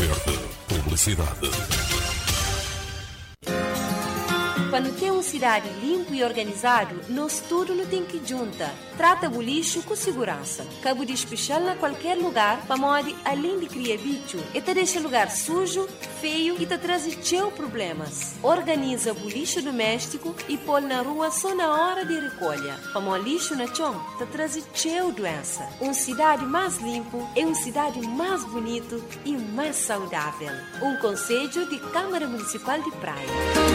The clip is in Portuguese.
Verde. Publicidade. Quando tem uma cidade limpa e organizado, nós tudo não tem que junta. Trata o lixo com segurança. Cabo de especial em qualquer lugar, para modo além de criar bicho, e te deixa lugar sujo, feio e te traz teu problemas. Organiza o lixo doméstico e põe na rua só na hora de recolha. Para o lixo na chão, te traz teu doença. Uma cidade mais limpa é uma cidade mais bonita e mais saudável. Um conselho de Câmara Municipal de Praia.